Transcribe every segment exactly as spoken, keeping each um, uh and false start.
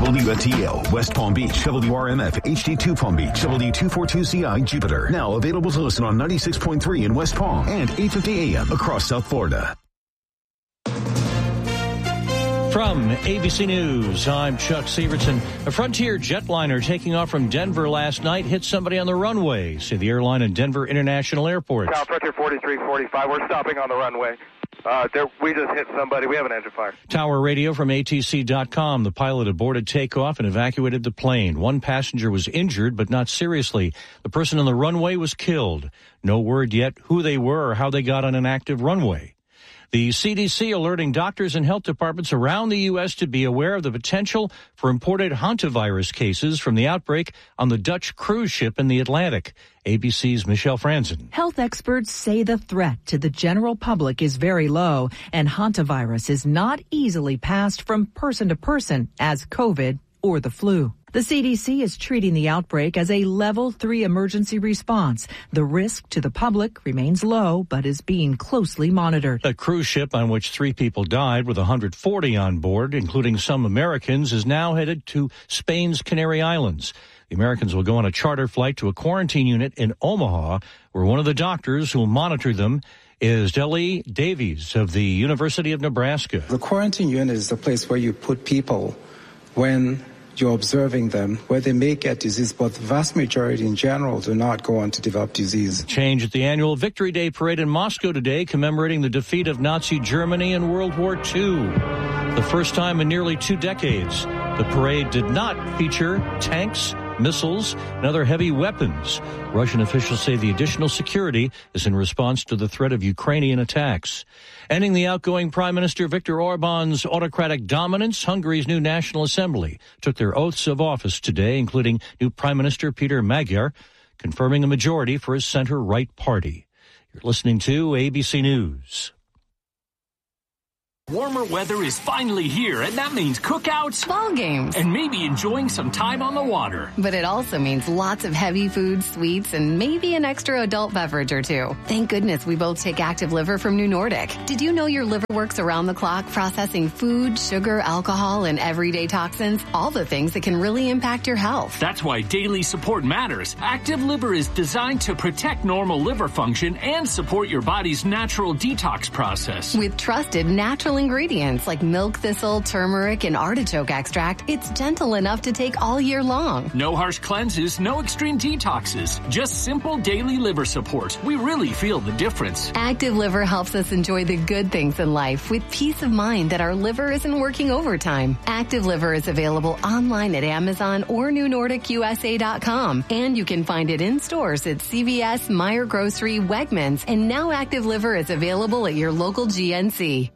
W F T L, West Palm Beach, W R M F, H D two Palm Beach, W two forty-two C I, Jupiter. Now available to listen on ninety-six point three in West Palm and eight fifty A M across South Florida. From A B C News, I'm Chuck Severson. A Frontier jetliner taking off from Denver last night hit somebody on the runway, say the airline in Denver International Airport. Tower Frontier forty-three forty-five, we're stopping on the runway. Uh, there, we just hit somebody. We have an engine fire. Tower radio from A T C dot com. The pilot aborted takeoff and evacuated the plane. One passenger was injured, but not seriously. The person on the runway was killed. No word yet who they were or how they got on an active runway. The C D C alerting doctors and health departments around the U S to be aware of the potential for imported hantavirus cases from the outbreak on the Dutch cruise ship in the Atlantic. A B C's Michelle Franzen. Health experts say the threat to the general public is very low, and hantavirus is not easily passed from person to person as COVID or the flu. The C D C is treating the outbreak as a level three emergency response. The risk to the public remains low, but is being closely monitored. A cruise ship on which three people died with one hundred forty on board, including some Americans, is now headed to Spain's Canary Islands. The Americans will go on a charter flight to a quarantine unit in Omaha, where one of the doctors who will monitor them is Deli Davies of the University of Nebraska. The quarantine unit is the place where you put people when you're observing them, where they may get disease, but the vast majority in general do not go on to develop disease. Change at the annual Victory Day parade in Moscow today, commemorating the defeat of Nazi Germany in World War Two. The first time in nearly two decades, the parade did not feature tanks, missiles, and other heavy weapons. Russian officials say the additional security is in response to the threat of Ukrainian attacks. Ending the outgoing Prime Minister Viktor Orban's autocratic dominance, Hungary's new National Assembly took their oaths of office today, including new Prime Minister Peter Magyar, confirming a majority for his center-right party. You're listening to A B C News. Warmer weather is finally here, and that means cookouts, ball games, and maybe enjoying some time on the water. But it also means lots of heavy foods, sweets, and maybe an extra adult beverage or two. Thank goodness we both take Active Liver from New Nordic. Did you know your liver works around the clock processing food, sugar, alcohol, and everyday toxins? All the things that can really impact your health. That's why daily support matters. Active Liver is designed to protect normal liver function and support your body's natural detox process. With trusted natural ingredients like milk thistle, turmeric, and artichoke extract, it's gentle enough to take all year long. No harsh cleanses, no extreme detoxes, just simple daily liver support. We really feel the difference. Active Liver helps us enjoy the good things in life with peace of mind that our liver isn't working overtime. Active Liver is available online at Amazon or New Nordic U S A dot com, and you can find it in stores at C V S, Meijer Grocery, Wegmans, and now Active Liver is available at your local G N C.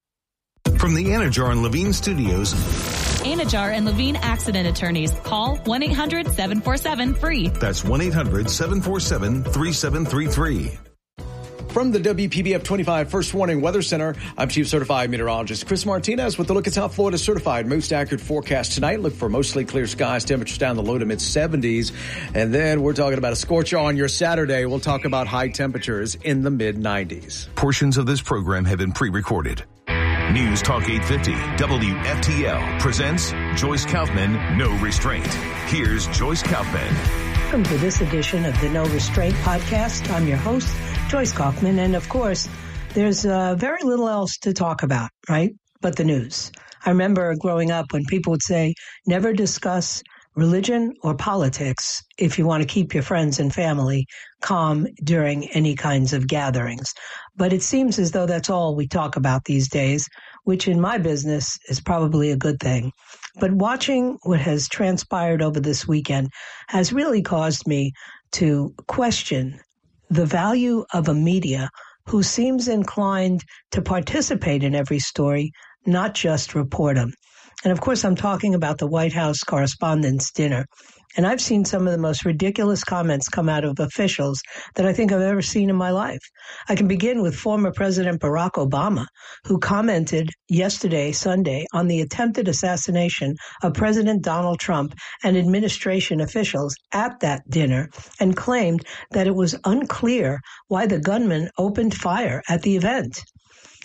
From the Anajar and Levine Studios. Anajar and Levine Accident Attorneys. Call one eight hundred seven four seven free. That's one eight hundred seven four seven three seven three three. From the W P B F twenty-five First Warning Weather Center, I'm Chief Certified Meteorologist Chris Martinez with the look at South Florida's certified most accurate forecast tonight. Look for mostly clear skies, temperatures down the low to mid seventies. And then we're talking about a scorcher on your Saturday. We'll talk about high temperatures in the mid nineties. Portions of this program have been pre-recorded. News Talk eight fifty W F T L presents Joyce Kaufman, No Restraint. Here's Joyce Kaufman. Welcome to this edition of the No Restraint podcast. I'm your host, Joyce Kaufman. And of course, there's uh, very little else to talk about, right? But the news. I remember growing up when people would say, never discuss religion or politics if you want to keep your friends and family calm during any kinds of gatherings. But it seems as though that's all we talk about these days, which in my business is probably a good thing. But watching what has transpired over this weekend has really caused me to question the value of a media who seems inclined to participate in every story, not just report them. And of course, I'm talking about the White House Correspondents' Dinner. And I've seen some of the most ridiculous comments come out of officials that I think I've ever seen in my life. I can begin with former President Barack Obama, who commented yesterday, Sunday, on the attempted assassination of President Donald Trump and administration officials at that dinner, and claimed that it was unclear why the gunman opened fire at the event.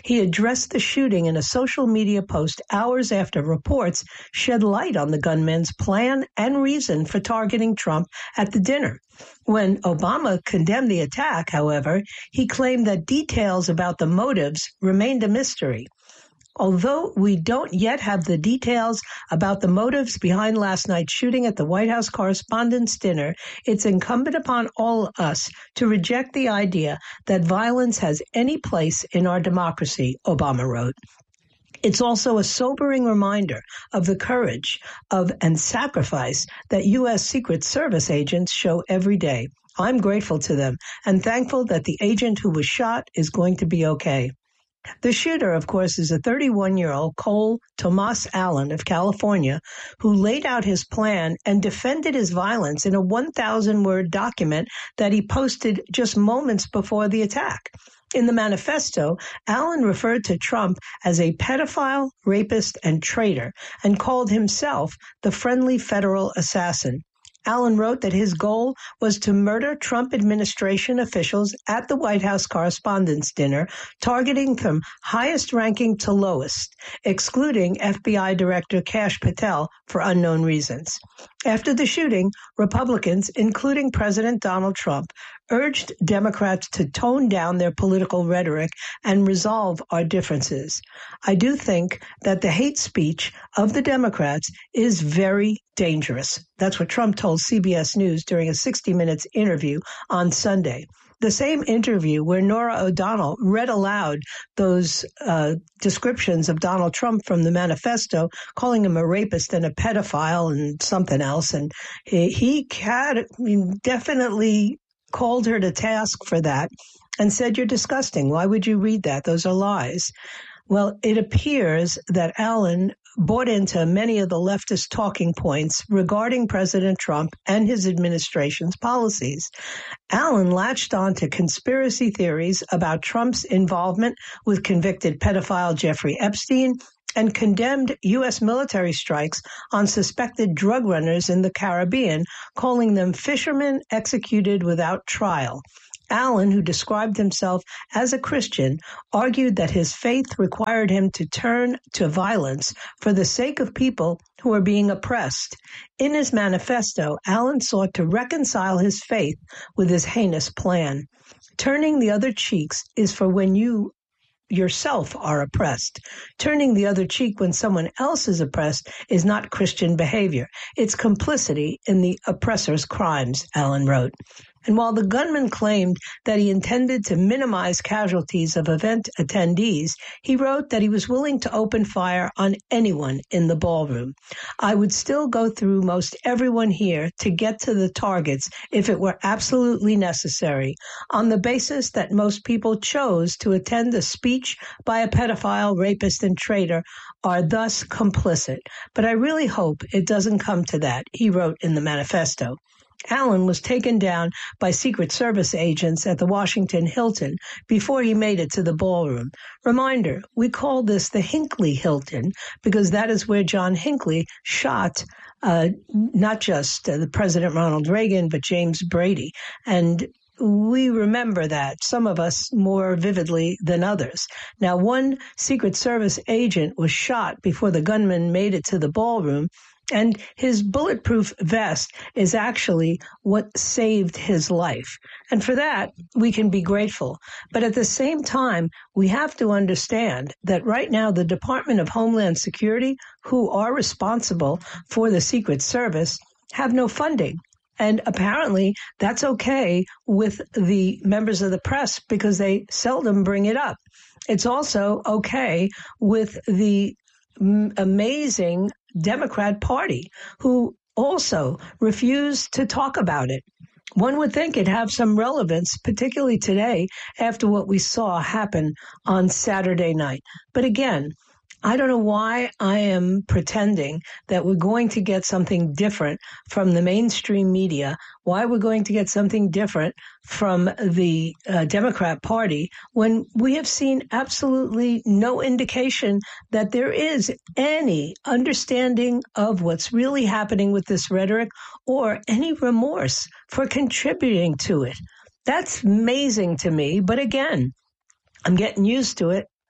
He addressed the shooting in a social media post hours after reports shed light on the gunman's plan and reason for targeting Trump at the dinner. When Obama condemned the attack, however, he claimed that details about the motives remained a mystery. Although we don't yet have the details about the motives behind last night's shooting at the White House Correspondents' Dinner, it's incumbent upon all us to reject the idea that violence has any place in our democracy, Obama wrote. It's also a sobering reminder of the courage of and sacrifice that U S. Secret Service agents show every day. I'm grateful to them and thankful that the agent who was shot is going to be okay. The shooter, of course, is a thirty-one-year-old Cole Tomas Allen of California who laid out his plan and defended his violence in a one thousand word document that he posted just moments before the attack. In the manifesto, Allen referred to Trump as a pedophile, rapist, and traitor, and called himself the friendly federal assassin. Allen wrote that his goal was to murder Trump administration officials at the White House Correspondents' Dinner, targeting from highest ranking to lowest, excluding F B I Director Kash Patel for unknown reasons. After the shooting, Republicans, including President Donald Trump, urged Democrats to tone down their political rhetoric and resolve our differences. I do think that the hate speech of the Democrats is very dangerous. That's what Trump told C B S News during a sixty minutes interview on Sunday. The same interview where Norah O'Donnell read aloud those uh, descriptions of Donald Trump from the manifesto, calling him a rapist and a pedophile and something else. And he, he had, I mean, definitely called her to task for that and said, "You're disgusting. Why would you read that? Those are lies." Well, it appears that Allen bought into many of the leftist talking points regarding President Trump and his administration's policies. Allen latched on to conspiracy theories about Trump's involvement with convicted pedophile Jeffrey Epstein and condemned U S military strikes on suspected drug runners in the Caribbean, calling them fishermen executed without trial. Allen, who described himself as a Christian, argued that his faith required him to turn to violence for the sake of people who are being oppressed. In his manifesto, Allen sought to reconcile his faith with his heinous plan. Turning the other cheeks is for when you yourself are oppressed. Turning the other cheek when someone else is oppressed is not Christian behavior. It's complicity in the oppressor's crimes, Allen wrote. And while the gunman claimed that he intended to minimize casualties of event attendees, he wrote that he was willing to open fire on anyone in the ballroom. I would still go through most everyone here to get to the targets if it were absolutely necessary, on the basis that most people chose to attend a speech by a pedophile, rapist, and traitor are thus complicit. But I really hope it doesn't come to that, he wrote in the manifesto. Allen was taken down by Secret Service agents at the Washington Hilton before he made it to the ballroom. Reminder, we call this the Hinckley Hilton because that is where John Hinckley shot uh, not just uh, the President Ronald Reagan, but James Brady. And we remember that, some of us more vividly than others. Now, one Secret Service agent was shot before the gunman made it to the ballroom, and his bulletproof vest is actually what saved his life. And for that, we can be grateful. But at the same time, we have to understand that right now, the Department of Homeland Security, who are responsible for the Secret Service, have no funding. And apparently that's okay with the members of the press because they seldom bring it up. It's also okay with the m- amazing Democrat Party, who also refused to talk about it. One would think it'd have some relevance, particularly today, after what we saw happen on Saturday night. But again, I don't know why I am pretending that we're going to get something different from the mainstream media, why we're going to get something different from the uh, Democrat Party when we have seen absolutely no indication that there is any understanding of what's really happening with this rhetoric or any remorse for contributing to it. That's amazing to me. But again, I'm getting used to it.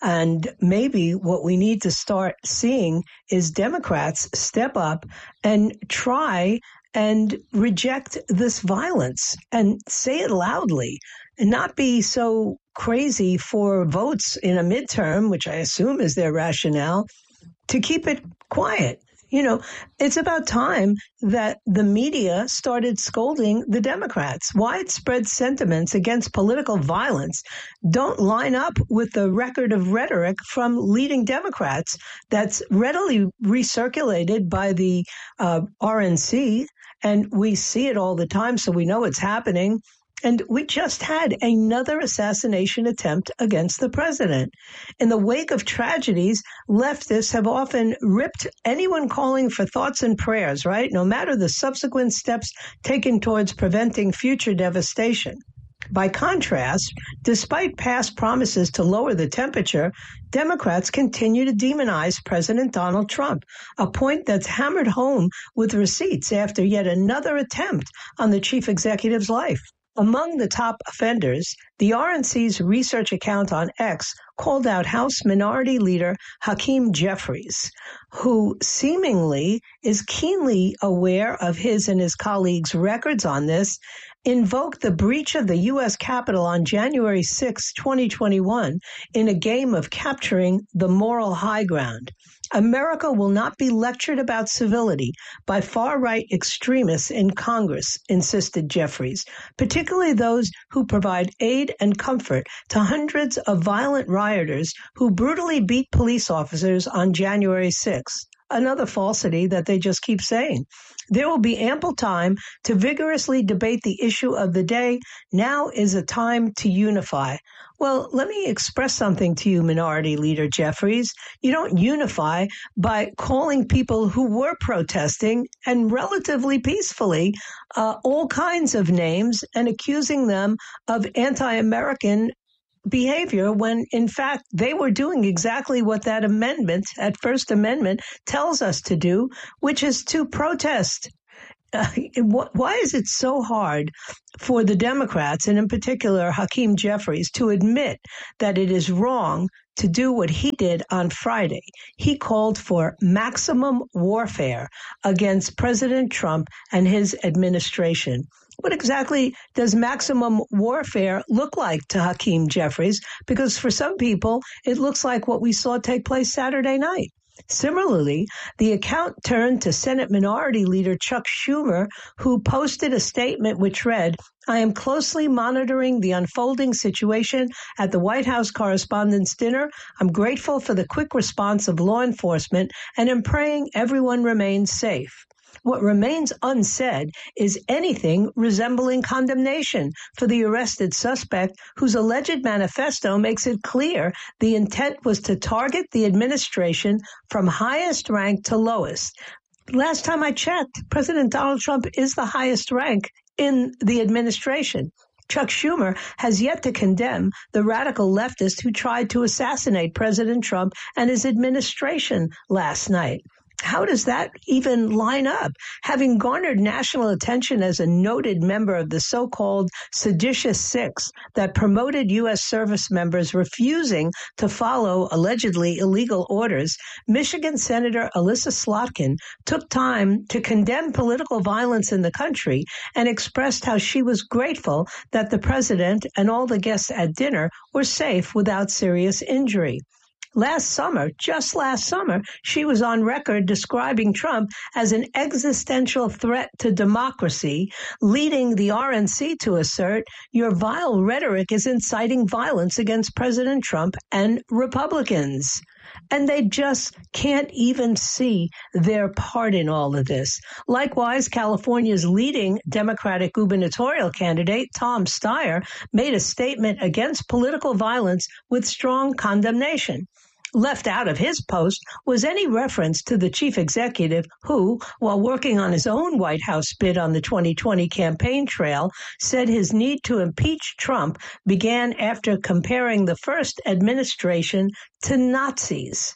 And maybe what we need to start seeing is Democrats step up and try and reject this violence and say it loudly and not be so crazy for votes in a midterm, which I assume is their rationale, to keep it quiet. You know, it's about time that the media started scolding the Democrats. Widespread sentiments against political violence don't line up with the record of rhetoric from leading Democrats that's readily recirculated by the uh, R N C. And we see it all the time, so we know it's happening. And we just had another assassination attempt against the president. In the wake of tragedies, leftists have often ripped anyone calling for thoughts and prayers, right? No matter the subsequent steps taken towards preventing future devastation. By contrast, despite past promises to lower the temperature, Democrats continue to demonize President Donald Trump, a point that's hammered home with receipts after yet another attempt on the chief executive's life. Among the top offenders, the R N C's research account on X called out House Minority Leader Hakeem Jeffries, who seemingly is keenly aware of his and his colleagues' records on this, invoked the breach of the U S Capitol on January sixth, twenty twenty-one, in a game of capturing the moral high ground. America will not be lectured about civility by far-right extremists in Congress, insisted Jeffries, particularly those who provide aid and comfort to hundreds of violent rioters who brutally beat police officers on January sixth. Another falsity that they just keep saying. There will be ample time to vigorously debate the issue of the day. Now is a time to unify. Well, let me express something to you, Minority Leader Jeffries. You don't unify by calling people who were protesting and relatively peacefully uh, all kinds of names and accusing them of anti-American behavior when, in fact, they were doing exactly what that amendment, that First Amendment, tells us to do, which is to protest. Uh, why is it so hard for the Democrats, and in particular Hakeem Jeffries, to admit that it is wrong to do what he did on Friday? He called for maximum warfare against President Trump and his administration. What exactly does maximum warfare look like to Hakeem Jeffries? Because for some people, it looks like what we saw take place Saturday night. Similarly, the account turned to Senate Minority Leader Chuck Schumer, who posted a statement which read, "I am closely monitoring the unfolding situation at the White House Correspondents' Dinner. I'm grateful for the quick response of law enforcement and am praying everyone remains safe." What remains unsaid is anything resembling condemnation for the arrested suspect, whose alleged manifesto makes it clear the intent was to target the administration from highest rank to lowest. Last time I checked, President Donald Trump is the highest rank in the administration. Chuck Schumer has yet to condemn the radical leftist who tried to assassinate President Trump and his administration last night. How does that even line up? Having garnered national attention as a noted member of the so-called seditious six that promoted U S service members refusing to follow allegedly illegal orders, Michigan Senator Elissa Slotkin took time to condemn political violence in the country and expressed how she was grateful that the president and all the guests at dinner were safe without serious injury. Last summer, just last summer, she was on record describing Trump as an existential threat to democracy, leading the R N C to assert, "Your vile rhetoric is inciting violence against President Trump and Republicans." And they just can't even see their part in all of this. Likewise, California's leading Democratic gubernatorial candidate, Tom Steyer, made a statement against political violence with strong condemnation. Left out of his post was any reference to the chief executive who, while working on his own White House bid on the twenty twenty campaign trail, said his need to impeach Trump began after comparing the first administration to Nazis.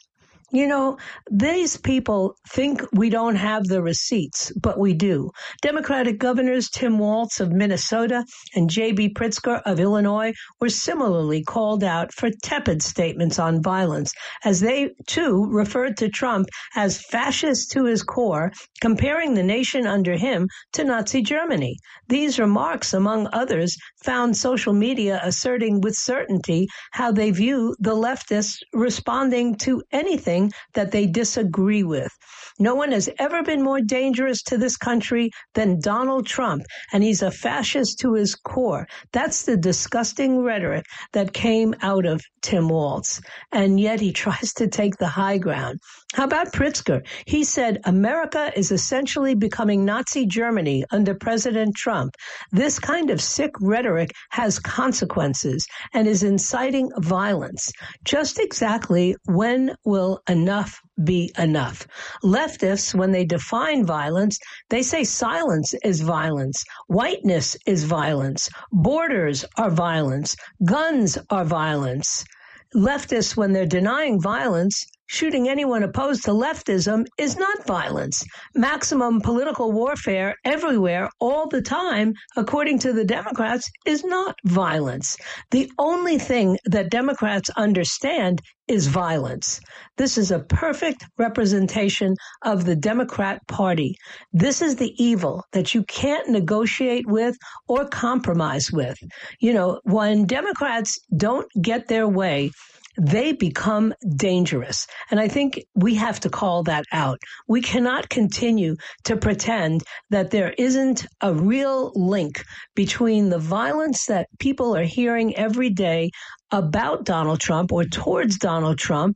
You know, these people think we don't have the receipts, but we do. Democratic governors Tim Walz of Minnesota and J B Pritzker of Illinois were similarly called out for tepid statements on violence, as they, too, referred to Trump as fascist to his core, comparing the nation under him to Nazi Germany. These remarks, among others, found social media asserting with certainty how they view the leftists responding to anything that they disagree with. No one has ever been more dangerous to this country than Donald Trump, and he's a fascist to his core. That's the disgusting rhetoric that came out of Tim Walz, and yet he tries to take the high ground. How about Pritzker? He said, America is essentially becoming Nazi Germany under President Trump. This kind of sick rhetoric has consequences and is inciting violence. Just exactly when will enough be enough? Leftists, when they define violence, they say silence is violence, whiteness is violence, borders are violence, guns are violence. Leftists, when they're denying violence, shooting anyone opposed to leftism is not violence. Maximum political warfare everywhere, all the time, according to the Democrats, is not violence. The only thing that Democrats understand is violence. This is a perfect representation of the Democrat Party. This is the evil that you can't negotiate with or compromise with. You know, when Democrats don't get their way, they become dangerous. And I think we have to call that out. We cannot continue to pretend that there isn't a real link between the violence that people are hearing every day about Donald Trump or towards Donald Trump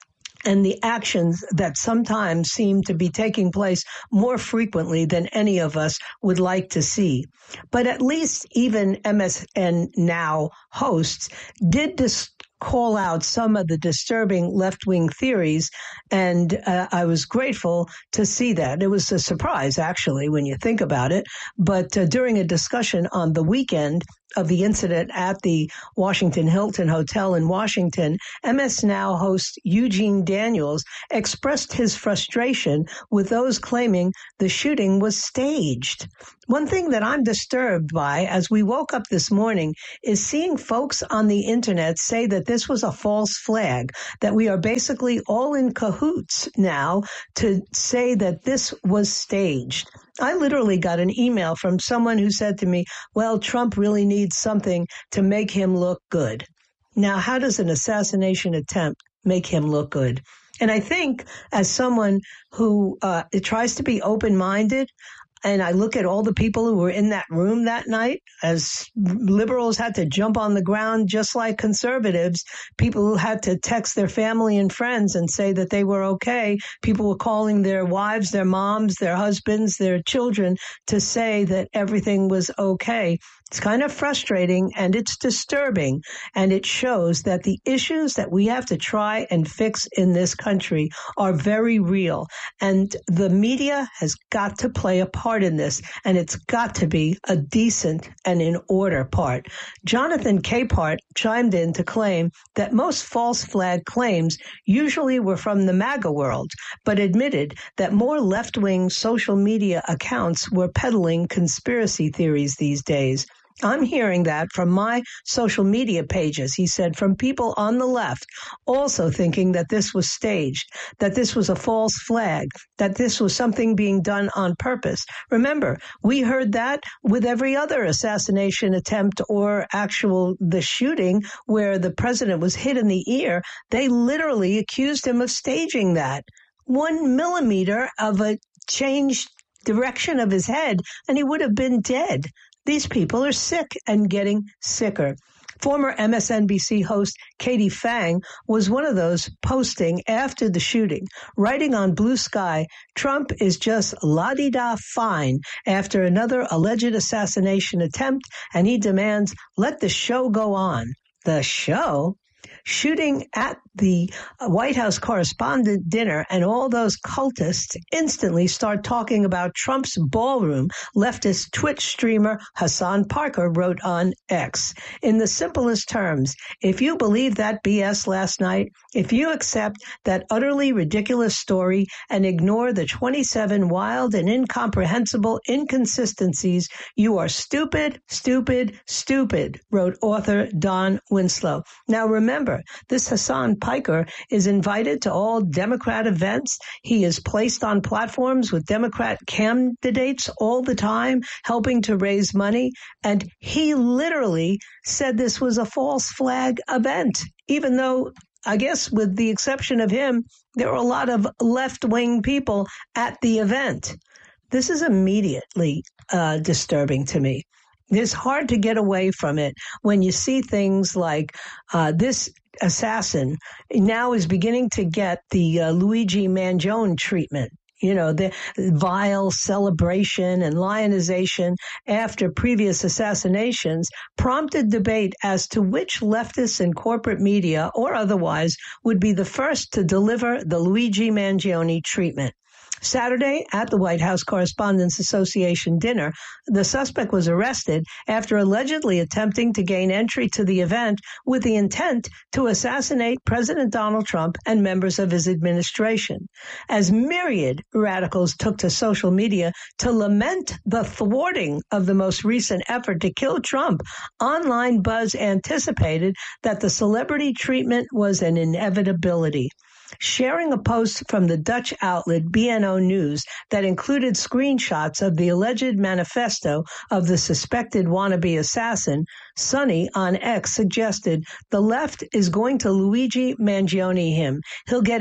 and the actions that sometimes seem to be taking place more frequently than any of us would like to see. But at least even M S N Now hosts did dis- call out some of the disturbing left-wing theories, and uh, I was grateful to see that. It was a surprise, actually, when you think about it. But uh, during a discussion on the weekend of the incident at the Washington Hilton Hotel in Washington, M S Now host Eugene Daniels expressed his frustration with those claiming the shooting was staged. One thing that I'm disturbed by as we woke up this morning is seeing folks on the internet say that this was a false flag, that we are basically all in cahoots now to say that this was staged. I literally got an email from someone who said to me, well, Trump really needs something to make him look good. Now, how does an assassination attempt make him look good? And I think as someone who uh, tries to be open-minded, and I look at all the people who were in that room that night, as liberals had to jump on the ground just like conservatives, people who had to text their family and friends and say that they were okay. People were calling their wives, their moms, their husbands, their children to say that everything was okay. It's kind of frustrating and it's disturbing, and it shows that the issues that we have to try and fix in this country are very real, and the media has got to play a part in this, and it's got to be a decent and in order part. Jonathan Capehart chimed in to claim that most false flag claims usually were from the MAGA world, but admitted that more left-wing social media accounts were peddling conspiracy theories these days. I'm hearing that from my social media pages, he said, from people on the left also thinking that this was staged, that this was a false flag, that this was something being done on purpose. Remember, we heard that with every other assassination attempt or actual the shooting where the president was hit in the ear. They literally accused him of staging that. One millimeter of a changed direction of his head, and he would have been dead. These people are sick and getting sicker. Former M S N B C host Katie Phang was one of those posting after the shooting, writing on Blue Sky, Trump is just la-di-da fine after another alleged assassination attempt, and he demands, let the show go on. The show? shooting at the White House correspondent dinner, and all those cultists instantly start talking about Trump's ballroom, leftist Twitch streamer Hassan Parker wrote on X. In the simplest terms, if you believe that B S last night, if you accept that utterly ridiculous story and ignore the twenty-seven wild and incomprehensible inconsistencies, you are stupid, stupid, stupid, wrote author Don Winslow. Now remember, this Hassan Piker is invited to all Democrat events. He is placed on platforms with Democrat candidates all the time, helping to raise money. And he literally said this was a false flag event, even though, I guess with the exception of him, there were a lot of left-wing people at the event. This is immediately uh, disturbing to me. It's hard to get away from it when you see things like uh, this assassin now is beginning to get the uh, Luigi Mangione treatment. You know, the vile celebration and lionization after previous assassinations prompted debate as to which leftists and corporate media or otherwise would be the first to deliver the Luigi Mangione treatment. Saturday, at the White House Correspondents Association dinner, the suspect was arrested after allegedly attempting to gain entry to the event with the intent to assassinate President Donald Trump and members of his administration. As myriad radicals took to social media to lament the thwarting of the most recent effort to kill Trump, online buzz anticipated that the celebrity treatment was an inevitability. Sharing a post from the Dutch outlet B N O News that included screenshots of the alleged manifesto of the suspected wannabe assassin, Sonny on X suggested the left is going to Luigi Mangione him. He'll get